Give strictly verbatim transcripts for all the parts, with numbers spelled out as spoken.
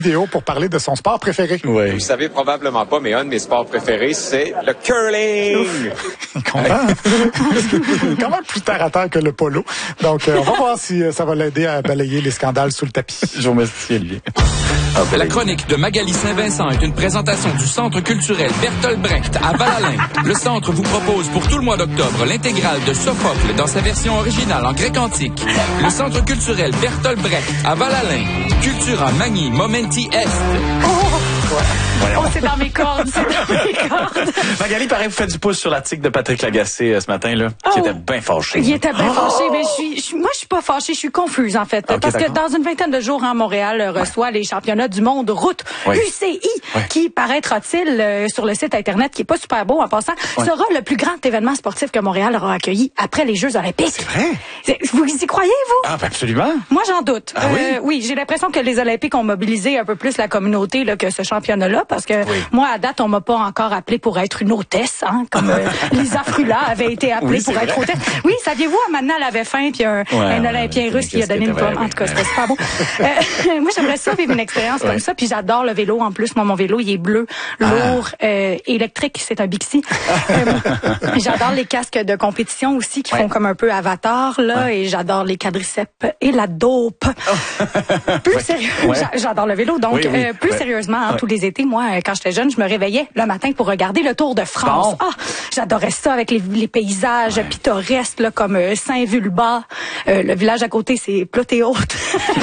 vidéo pour parler de son sport préféré. Oui. Vous savez probablement pas, mais un de mes sports préférés, c'est le curling. Quand même plus terre à terre que le polo. Donc, euh, on va voir si euh, ça va l'aider à balayer les scandales sous le tapis. Je vous remercie, Olivier. La chronique de Magali Saint-Vincent est une présentation du Centre culturel Bertolt Brecht à Val-Alain. Le centre vous propose pour tout le mois d'octobre l'intégrale de Sophocle dans sa version originale en grec antique. Le Centre culturel Bertolt Brecht à Val-Alain. Cultura Magni Momenti Est. Oh, oh c'est dans mes cordes, c'est dans mes cordes. Magali, pareil, vous faites du pouce sur l'article de Patrick Lagacé euh, ce matin, là, qui oh, était bien fâché. Il était bien oh. fâché, mais je suis, je, moi, je suis pas fâchée, je suis confuse, en fait. Okay, parce d'accord. que dans une vingtaine de jours, hein, Montréal euh, reçoit ouais. les championnats du monde route oui. U C I, ouais. qui, paraîtra-t-il, euh, sur le site Internet, qui est pas super beau en passant, ouais. sera le plus grand événement sportif que Montréal aura accueilli après les Jeux olympiques. C'est vrai? C'est, vous y croyez, vous? Ah, ben absolument. Moi, j'en doute. Ah, euh, oui, oui j'ai l'impression que les Olympiques ont mobilisé un peu plus la communauté là, que ce championnat-là, parce que oui. moi, à date, on m'a pas encore appelé pour être une hôtesse, hein, comme euh, Lisa Frula avait été appelée oui, pour être vrai. hôtesse. Oui, saviez-vous, Amanda, elle avait faim, puis un, ouais, un Olympien ouais, russe qui a donné une pomme. En tout cas, c'était super beau. Euh, moi, j'aimerais ça vivre une expérience ouais. comme ça, puis j'adore le vélo. En plus, moi, mon vélo, il est bleu, lourd, ah. euh, électrique, c'est un Bixi. Euh, j'adore les casques de compétition aussi, qui ouais. font comme un peu Avatar, là, ouais. et j'adore les quadriceps et la dope. Oh. Plus ouais. sérieux, ouais. j'adore le vélo. Donc, oui, oui. Euh, plus ouais. sérieusement, hein, ouais. tous les étés, moi, quand j'étais jeune, je me réveillais le matin pour regarder le Tour de France. Ah, bon. oh, j'adorais ça avec les, les paysages ouais. pittoresques là, comme euh, Saint-Vulbas. Euh, le village à côté, c'est Plot-et-Haute.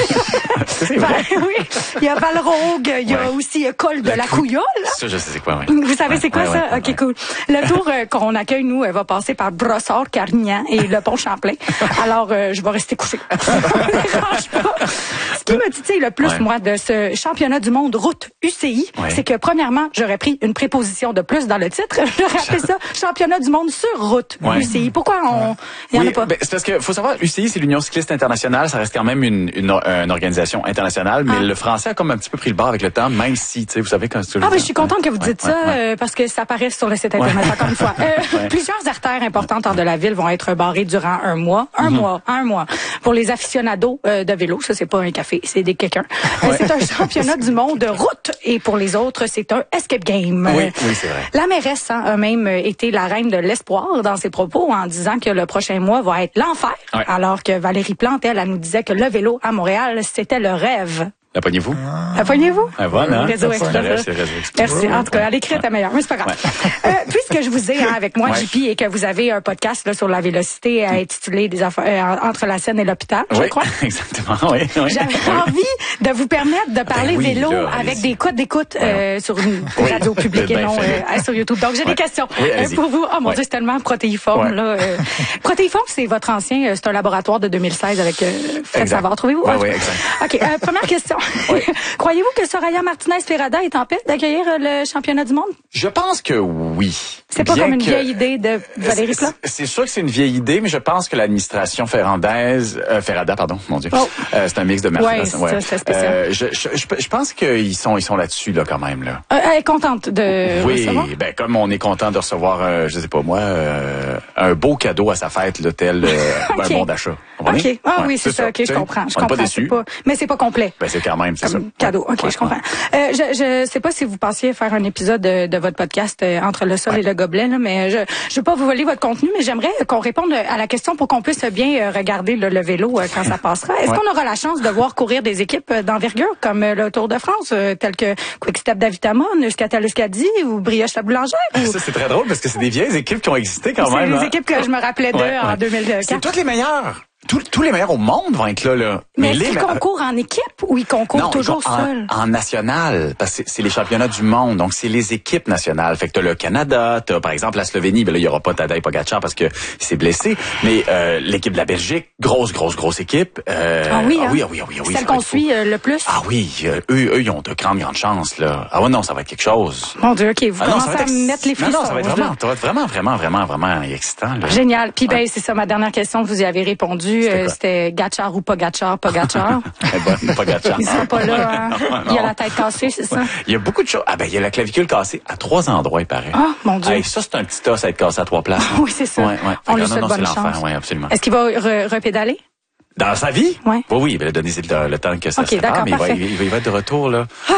ben, oui, il y a Valrogue, il y a ouais. aussi euh, Col de la Couillole. Ça, je sais c'est quoi, oui. Vous savez ouais, c'est quoi ouais, ça? Ouais, ok, ouais. cool. Le tour euh, qu'on accueille, nous, euh, va passer par Brossard, Carignan et le pont Champlain. Alors, euh, je vais rester couché. Ça me dérange pas. Ce qui me titille le plus, ouais. moi, de ce championnat du monde route U C I, ouais. c'est que, premièrement, j'aurais pris une préposition de plus dans le titre. J'aurais appelé ça championnat du monde sur route ouais. U C I. Pourquoi on... Il y en oui, a pas? Ben, c'est parce que, faut savoir, U C I, c'est l'Union cycliste internationale. Ça reste quand même une, une, une organisation internationale, mais ah. le français a comme un petit peu pris le bord avec le temps, même si, tu sais, vous savez quand c'est... Ah, ben, je suis contente que vous dites ouais, ça, ouais, ouais. Euh, parce que ça apparaît sur le site Internet, ouais. encore une fois. Euh, ouais. Plusieurs artères importantes hors de la ville vont être barrées durant un mois. Un mm-hmm. mois, un mois. Pour les aficionados euh, de vélo, ça, c'est pas un café, c'est des quelqu'un. Ouais. Euh, c'est un championnat du monde de route. Et pour les autres, c'est un escape game. Oui, oui, c'est vrai. La mairesse hein, a même été la reine de l'espoir dans ses propos en disant que le prochain mois va être l'enfer. Ouais. Alors que Valérie Plante, elle, elle nous disait que le vélo à Montréal, c'était le rêve. La pognez-vous? La pognez-vous? Ah, voilà. Réseau Express. Merci. En tout cas, à l'écrit, t'es meilleur. Mais c'est pas grave. Ouais. Euh, puisque je vous ai hein, avec moi, ouais. J P, et que vous avez un podcast là, sur la vélocité intitulé des affaires, euh, Entre la Seine et l'hôpital, je oui, crois. Exactement, oui. oui. J'avais oui. envie de vous permettre de parler ben oui, vélo là, avec des codes d'écoute euh, ouais. sur une oui. radio publique et non euh, sur YouTube. Donc, j'ai ouais. des questions oui, euh, pour vous. Oh mon ouais. Dieu, c'est tellement protéiforme. Ouais. Là, euh. Protéiforme, c'est votre ancien, c'est un laboratoire de deux mille seize avec euh, Fred Savard. Trouvez-vous? Oui, oui, exact. OK, euh, première question. Oui. Croyez-vous que Soraya Martinez-Ferrada est en paix d'accueillir le championnat du monde? Je pense que oui. C'est pas comme une que... vieille idée de Valérie Plante? C'est sûr que c'est une vieille idée, mais je pense que l'administration ferrandaise, euh, Ferrada, pardon, mon Dieu. Oh. Euh, c'est un mix de Mercedes. Oui, ouais. c'est spécial. Euh, je, je, je, je pense qu'ils sont, ils sont là-dessus, là, quand même, là. Euh, elle est contente de oui, recevoir? Oui, ben, comme on est content de recevoir, euh, je sais pas moi, euh, un beau cadeau à sa fête, là, tel euh, okay. un bon d'achat. OK. Ah ouais, oui, c'est ça. ça. OK, je comprends. Je on comprends. Pas déçu. Pas... Mais c'est pas complet. Ben, c'est quand même, c'est comme ça. Cadeau. OK, ouais, je comprends. Ouais. Euh, je, je sais pas si vous pensiez faire un épisode de, de votre podcast euh, Entre le sol ouais. et le gobelet, là, mais je, je veux pas vous voler votre contenu, mais j'aimerais qu'on réponde à la question pour qu'on puisse bien regarder le, le vélo euh, quand ça passera. Est-ce ouais. qu'on aura la chance de voir courir des équipes d'envergure comme le Tour de France, euh, telles que Quick-Step Davitama, Euskaltel Euskadi ou Brioche la Boulangère? Ou... Ça, c'est très drôle parce que c'est des vieilles équipes qui ont existé quand c'est même. C'est des hein? équipes que je me rappelais d'eux ouais, en ouais. deux mille quatre. C'est toutes les meilleures. Tous, tous les meilleurs au monde vont être là, là. Mais, mais est-ce qu'ils concourent en équipe ou ils concourent non, toujours ils seuls? En, en national, parce que c'est les championnats du monde, donc c'est les équipes nationales. Fait que t'as le Canada, t'as par exemple la Slovénie, ben là il y aura pas Tadej Pogačar parce que il s'est blessé, mais euh, l'équipe de la Belgique, grosse grosse grosse équipe. Euh, ah oui, ah hein? oui, ah oui, ah oui, ah oui. Celle qu'on suit euh, le plus. Ah oui, euh, eux, eux ils ont de grandes grandes chances là. Ah ouais non, ça va être quelque chose. Mon Dieu, ok, vous ah, commencez non, à ex... mettre les frissons. Non, non, ça va être vraiment, ça va être vraiment vraiment vraiment vraiment excitant. Là. Génial. Puis ben c'est ça ma dernière question, vous y avez répondu, c'était, euh, c'était Gatchar ou Pogačar. Pogačar. Bon, Pogačar. Ils sont pas là. Hein? Non, non. Il a la tête cassée, c'est ça? Il y a beaucoup de choses. Ah ben, il y a la clavicule cassée à trois endroits, il paraît. Ah, mon Dieu. Hey, ça, c'est un petit os à être cassé à trois places. oui, c'est ça. Ouais, ouais. On lui non, souhaite non, bonne c'est chance. Oui, absolument. Est-ce qu'il va re- repédaler? Dans sa vie? Ouais. Oui, oui, ben, donnez-y le, le temps que ça OK, se prépare, d'accord, mais il va, parfait. il, va, il va être de retour, là.